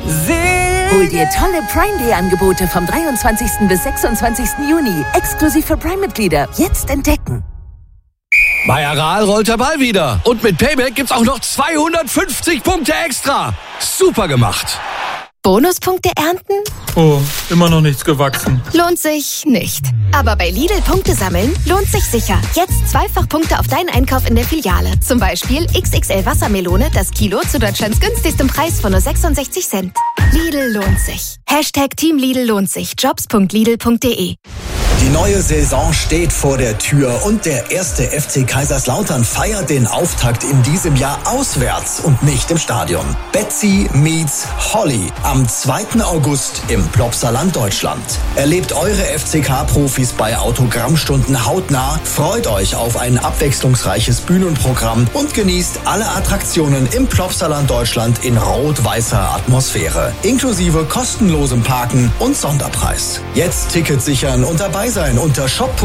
Hol dir tolle Prime Day Angebote vom 23. bis 26. Juni. Exklusiv für Prime-Mitglieder. Jetzt entdecken. Bei Aral rollt der Ball wieder. Und mit Payback gibt's auch noch 250 Punkte extra. Super gemacht. Bonuspunkte ernten? Oh, immer noch nichts gewachsen. Lohnt sich nicht. Aber bei Lidl Punkte sammeln lohnt sich sicher. Jetzt Zweifachpunkte auf deinen Einkauf in der Filiale. Zum Beispiel XXL Wassermelone, das Kilo zu Deutschlands günstigstem Preis von nur 66 Cent. Lidl lohnt sich. Hashtag Team Lidl lohnt sich. Jobs.lidl.de. Die neue Saison steht vor der Tür und der erste FC Kaiserslautern feiert den Auftakt in diesem Jahr auswärts und nicht im Stadion. Betsy meets Holly am 2. August im Plopsaland, Deutschland. Erlebt eure FCK-Profis bei Autogrammstunden hautnah, freut euch auf ein abwechslungsreiches Bühnenprogramm und genießt alle Attraktionen im Plopsaland, Deutschland in rot-weißer Atmosphäre, inklusive kostenlosem Parken und Sonderpreis. Jetzt Tickets sichern und dabei sein unter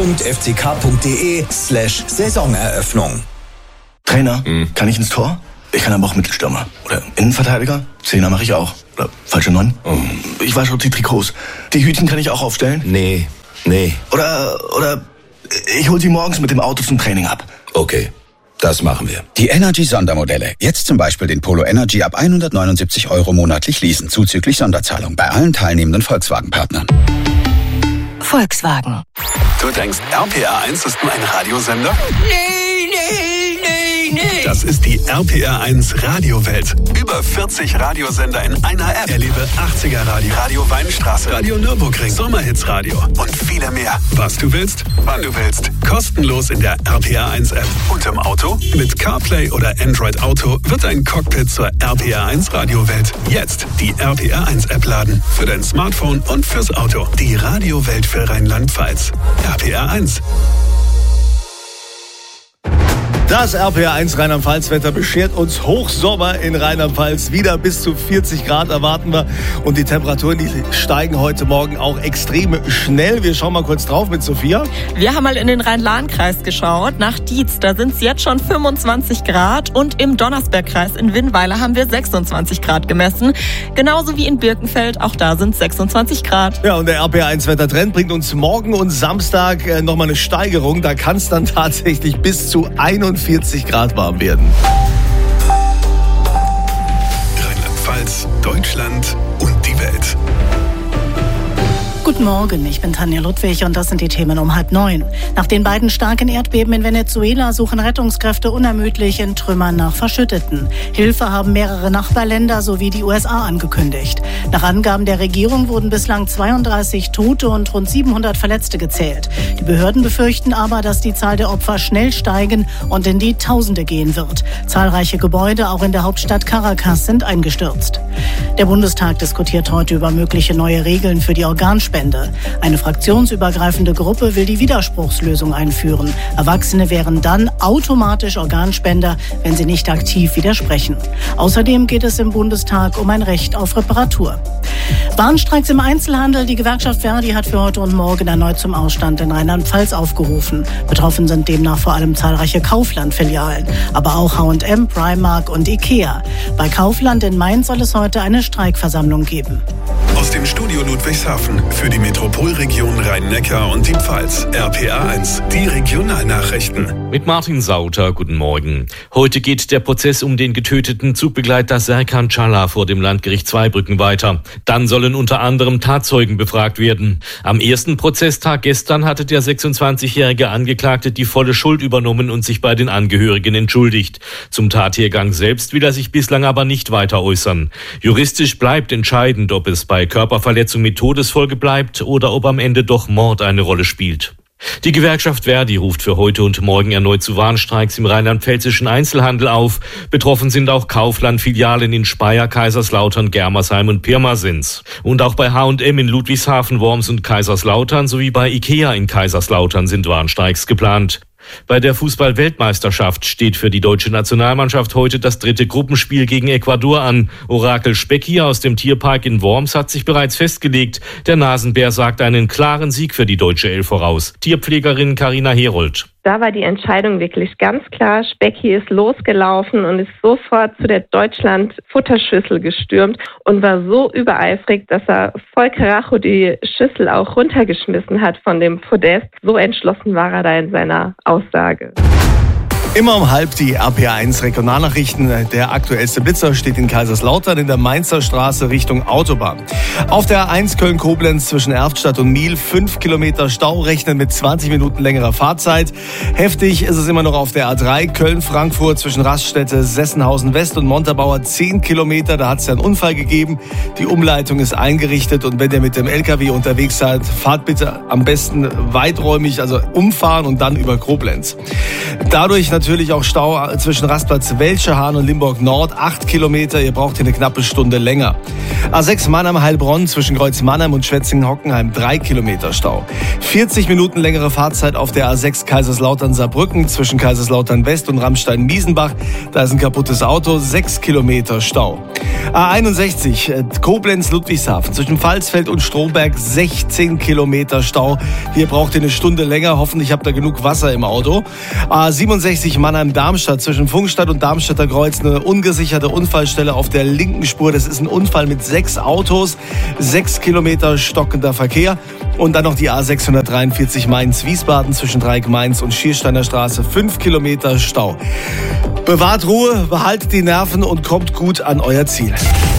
shop.fck.de/Saisoneröffnung. Trainer, kann ich ins Tor? Ich kann aber auch Mittelstürmer. Oder Innenverteidiger? Zehner mache ich auch. Oder falsche 9? Ich wasche auch die Trikots. Die Hütchen kann ich auch aufstellen? Nee. Oder ich hol sie morgens mit dem Auto zum Training ab. Okay, das machen wir. Die Energy-Sondermodelle. Jetzt zum Beispiel den Polo Energy ab 179 € monatlich leasen, zuzüglich Sonderzahlung bei allen teilnehmenden Volkswagen-Partnern. Volkswagen. Du denkst, RPR1 ist nur ein Radiosender? Nee. Das ist die RPR1 Radiowelt. Über 40 Radiosender in einer App. Erlebe 80er Radio, Radio Weinstraße, Radio Nürburgring, Sommerhits Radio und viele mehr. Was du willst, wann du willst. Kostenlos in der RPR1 App. Und im Auto? Mit CarPlay oder Android Auto wird dein Cockpit zur RPR1 Radiowelt. Jetzt die RPR1 App laden. Für dein Smartphone und fürs Auto. Die Radiowelt für Rheinland-Pfalz. RPR1. Das RPR1 Rheinland-Pfalz-Wetter beschert uns Hochsommer in Rheinland-Pfalz. Wieder bis zu 40 Grad erwarten wir. Und die Temperaturen, die steigen heute Morgen auch extrem schnell. Wir schauen mal kurz drauf mit Sophia. Wir haben mal in den Rhein-Lahn-Kreis geschaut. Nach Dietz, da sind es jetzt schon 25 Grad. Und im Donnersberg-Kreis in Winnweiler haben wir 26 Grad gemessen. Genauso wie in Birkenfeld, auch da sind es 26 Grad. Ja, und der RPR1-Wettertrend bringt uns morgen und Samstag nochmal eine Steigerung. Da kann es dann tatsächlich bis zu 41 Grad warm werden. Rheinland-Pfalz, Deutschland und die Welt. Guten Morgen, ich bin Tanja Ludwig und das sind die Themen um 8:30. Nach den beiden starken Erdbeben in Venezuela suchen Rettungskräfte unermüdlich in Trümmern nach Verschütteten. Hilfe haben mehrere Nachbarländer sowie die USA angekündigt. Nach Angaben der Regierung wurden bislang 32 Tote und rund 700 Verletzte gezählt. Die Behörden befürchten aber, dass die Zahl der Opfer schnell steigen und in die Tausende gehen wird. Zahlreiche Gebäude, auch in der Hauptstadt Caracas, sind eingestürzt. Der Bundestag diskutiert heute über mögliche neue Regeln für die Organspende. Eine fraktionsübergreifende Gruppe will die Widerspruchslösung einführen. Erwachsene wären dann automatisch Organspender, wenn sie nicht aktiv widersprechen. Außerdem geht es im Bundestag um ein Recht auf Reparatur. Warnstreiks im Einzelhandel. Die Gewerkschaft Verdi hat für heute und morgen erneut zum Ausstand in Rheinland-Pfalz aufgerufen. Betroffen sind demnach vor allem zahlreiche Kaufland-Filialen, aber auch H&M, Primark und Ikea. Bei Kaufland in Mainz soll es heute eine Streikversammlung geben. Aus dem Studio Ludwigshafen für die Metropolregion Rhein-Neckar und die Pfalz. RPR1, die Regionalnachrichten. Mit Martin Sauter, guten Morgen. Heute geht der Prozess um den getöteten Zugbegleiter Serkan Çağlar vor dem Landgericht Zweibrücken weiter. Dann sollen unter anderem Tatzeugen befragt werden. Am ersten Prozesstag gestern hatte der 26-jährige Angeklagte die volle Schuld übernommen und sich bei den Angehörigen entschuldigt. Zum Tathergang selbst will er sich bislang aber nicht weiter äußern. Juristisch bleibt entscheidend, ob es bei Körperverletzung mit Todesfolge bleibt oder ob am Ende doch Mord eine Rolle spielt. Die Gewerkschaft Verdi ruft für heute und morgen erneut zu Warnstreiks im rheinland-pfälzischen Einzelhandel auf. Betroffen sind auch Kaufland-Filialen in Speyer, Kaiserslautern, Germersheim und Pirmasens. Und auch bei H&M in Ludwigshafen, Worms und Kaiserslautern sowie bei Ikea in Kaiserslautern sind Warnstreiks geplant. Bei der Fußball-Weltmeisterschaft steht für die deutsche Nationalmannschaft heute das 3. Gruppenspiel gegen Ecuador an. Orakel Specki aus dem Tierpark in Worms hat sich bereits festgelegt. Der Nasenbär sagt einen klaren Sieg für die deutsche Elf voraus. Tierpflegerin Carina Herold. Da war die Entscheidung wirklich ganz klar. Specki ist losgelaufen und ist sofort zu der Deutschland-Futterschüssel gestürmt und war so übereifrig, dass er voll Karacho die Schüssel auch runtergeschmissen hat von dem Podest. So entschlossen war er da in seiner Aussage. Immer um 12:30 die RPA1 Regionalnachrichten. Der aktuellste Blitzer steht in Kaiserslautern in der Mainzer Straße Richtung Autobahn. Auf der A1 Köln-Koblenz zwischen Erftstadt und Miel 5 Kilometer Stau, rechnen mit 20 Minuten längerer Fahrzeit. Heftig ist es immer noch auf der A3 Köln-Frankfurt zwischen Raststätte, Sessenhausen West und Montabaur 10 Kilometer. Da hat es ja einen Unfall gegeben. Die Umleitung ist eingerichtet und wenn ihr mit dem LKW unterwegs seid, fahrt bitte am besten weiträumig, also umfahren und dann über Koblenz. Dadurch natürlich auch Stau zwischen Rastplatz Welschehahn und Limburg Nord, 8 Kilometer. Ihr braucht hier eine knappe Stunde länger. A6 Mannheim-Heilbronn zwischen Kreuz Mannheim und Schwetzingen-Hockenheim, 3 Kilometer Stau. 40 Minuten längere Fahrzeit auf der A6 Kaiserslautern-Saarbrücken zwischen Kaiserslautern West und Ramstein-Miesenbach. Da ist ein kaputtes Auto, 6 Kilometer Stau. A61 Koblenz-Ludwigshafen zwischen Pfalzfeld und Strohberg, 16 Kilometer Stau. Hier braucht ihr eine Stunde länger. Hoffentlich habt ihr genug Wasser im Auto. A67 Mannheim-Darmstadt zwischen Funkstadt und Darmstädter Kreuz, eine ungesicherte Unfallstelle auf der linken Spur. Das ist ein Unfall mit 6 Autos, 6 Kilometer stockender Verkehr. Und dann noch die A643 Mainz-Wiesbaden zwischen Dreieck-Mainz und Schiersteiner Straße, 5 Kilometer Stau. Bewahrt Ruhe, behaltet die Nerven und kommt gut an euer Ziel.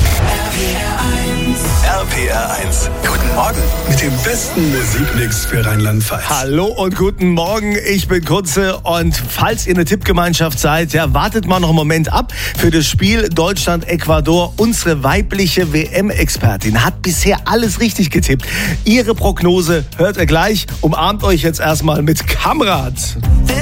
RPR1. Guten Morgen mit dem besten Musikmix für Rheinland-Pfalz. Hallo und guten Morgen, ich bin Kunze und falls ihr eine Tippgemeinschaft seid, ja, wartet mal noch einen Moment ab für das Spiel Deutschland-Ecuador. Unsere weibliche WM-Expertin hat bisher alles richtig getippt. Ihre Prognose hört ihr gleich. Umarmt euch jetzt erstmal mit Kamrat.